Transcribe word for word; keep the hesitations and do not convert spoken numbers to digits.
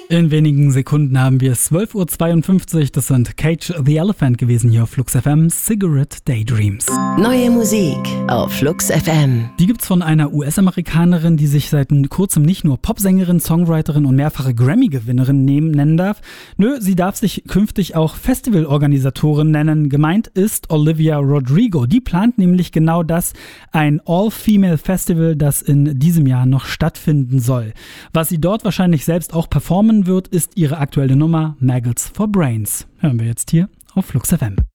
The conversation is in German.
In wenigen Sekunden haben wir zwölf Uhr zweiundfünfzig. Das sind Cage the Elephant gewesen hier auf Flux F M. Cigarette Daydreams. Neue Musik auf Flux F M. Die gibt's von einer U S-Amerikanerin, die sich seit kurzem nicht nur Popsängerin, Songwriterin und mehrfache Grammy-Gewinnerin nehmen, nennen darf. Nö, sie darf sich künftig auch Festivalorganisatorin nennen. Gemeint ist Olivia Rodrigo. Die plant nämlich genau das, ein All-Female-Festival, das in diesem Jahr noch stattfinden soll. Was sie dort wahrscheinlich selbst auch performen wird, ist ihre aktuelle Nummer Maggots for Brains. Hören wir jetzt hier auf Flux F M.